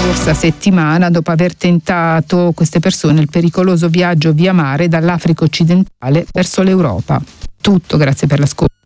scorsa settimana, dopo aver tentato queste persone il pericoloso viaggio via mare dall'Africa occidentale verso l'Europa. Tutto, grazie per l'ascolto.